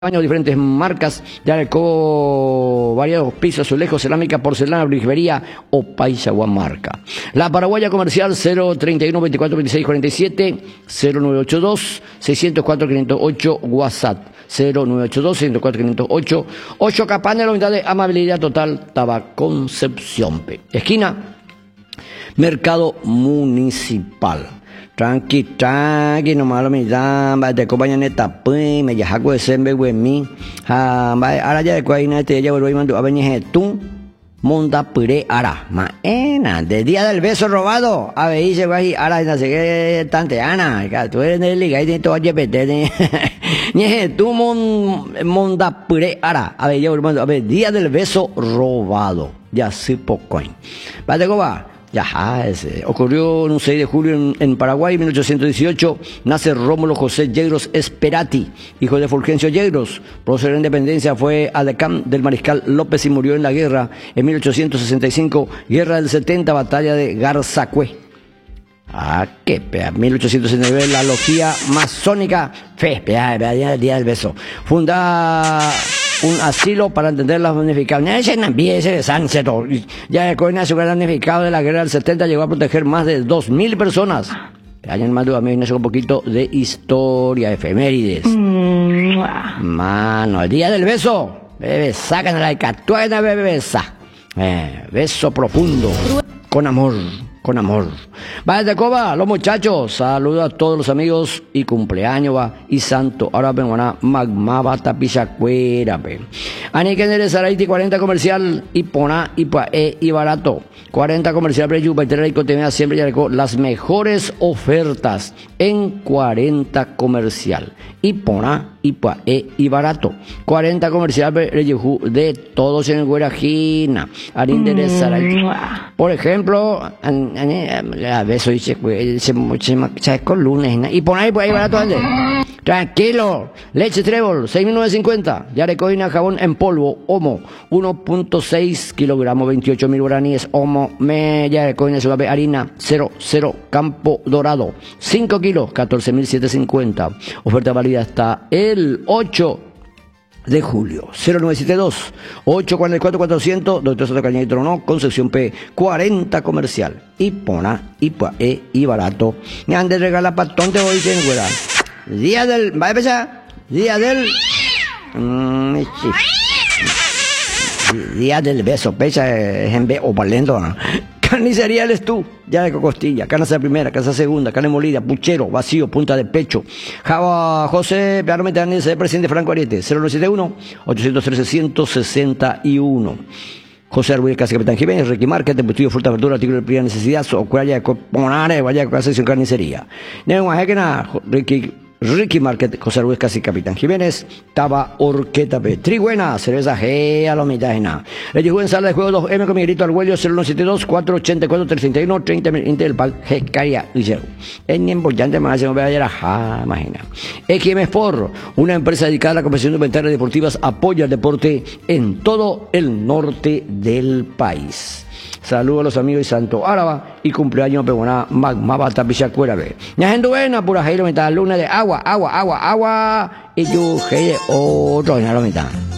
Baños, diferentes marcas, de alcohol, variados pisos, azulejos, cerámica, porcelana, brigería o paisa marca. La paraguaya comercial 031 24 26 47 0982 604 508 WhatsApp 0982 604 508 8 Capane, la unidad de amabilidad total Tabaconcepción. Esquina Mercado Municipal. Tranqui, nomás lo mismo, te acompañan esta pues, me yajaco de sembe, güey, mi, ahora ya de cuaina, te ya vuelvo a mandar a venir tú, monta pure, ara, maena, de día del beso robado, a ver, dice, güey, ara, no sé qué, tante, ana, tú eres de liga, y tienes todo GPT, ni tú, monta pure, ara, a ver, ya vuelvo a ver, día del beso robado, ya sí, poco, ¿vale, cómo va? Ya, ocurrió un 6 de julio en Paraguay, 1818, nace Rómulo José Yegros Esperati, hijo de Fulgencio Yegros. Prócer de la independencia, fue adecán del mariscal López y murió en la guerra en 1865, guerra del 70, batalla de Garzacue. Qué pea, 1869, la logia masónica, día del beso. Funda un asilo para entender las damnificados. Ya con el damnificado de la guerra del 70 llegó a proteger más de 2.000 personas. Hayan más de un poquito de historia, efemérides. Mano, el día del beso. Bebé, sacan a la catuena, bebesa. Beso profundo, con amor. Con amor. Vaya de Coba, los muchachos. Saludo a todos los amigos y cumpleaños va y santo. Ahora vengo a magma bata pichacuera. Ani que eres Araiti 40 comercial y pona y barato. 40 comercial preyu y cotemea siempre ya las mejores ofertas en 40 comercial y pona y barato. 40 comercial de todos en Guerajina. Ani interesa por ejemplo, a veces se con lunes y pon ahí barato ande. Tranquilo, leche Trébol 6.950, ya recoina jabón en polvo Omo 1.6 kilogramos 28.000 guaraníes Omo ya recoina suave harina 00 Campo Dorado 5 kilos 14.750, oferta válida hasta el 8 de julio. 0972 844 400 Doctor Soto Caña y Trono, Concepción P, 40 comercial y pona y barato. Me han de regalar patón de hoy en güera. Día del, ¿va a empezar? Día del día del beso, pecha en B o valendo, ¿no? Carnicería eres tú, ya de costilla, carne de primera, carne segunda, carne molida, puchero, vacío, punta de pecho. Java José, presidente Franco Ariete, 0971 813 161. José Arguelles, Casa Capitán Jiménez, Ricky Market, embutido, fruta, verdura, artículo de primera necesidad, socuaya de coponare, vaya a casa de carnicería. Ricky Market, José Arguelles, Casi Capitán Jiménez, Taba Orqueta P. Trigüena, cerveza G a la mitad. Le llegó en sala de juego 2M con Miguelito Arguello, 0172 484 331 30 del Pac Gescaria Liceo. En embollante más se me va a ir a imagina. XM Sport, una empresa dedicada a la confección de inventarios deportivas, apoya el deporte en todo el norte del país. Saludos a los amigos de Santo Áraba y cumpleaños peguana magma bata pichacuera ve. Ñajendo buena pura jairo mitad luna de agua y yo otro en la mitad.